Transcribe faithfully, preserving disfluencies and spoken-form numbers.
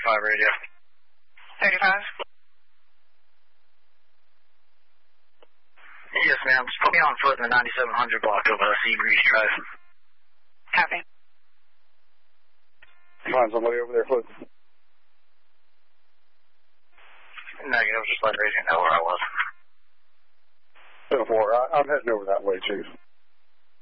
thirty-five radio. thirty-five? Yes, ma'am. Just put me on foot in the ninety-seven hundred block of uh, Seabreeze Drive. Copy. Find somebody over there, foot. Negative, just let Radiant know where I was. ten four, I, I'm heading over that way, Chief.